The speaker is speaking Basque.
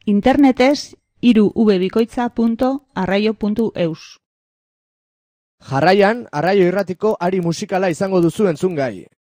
Internetez 3vbikoitza.arraio.eus. Jarraian, Arraio Irratiko ari musikala izango duzu entzungai.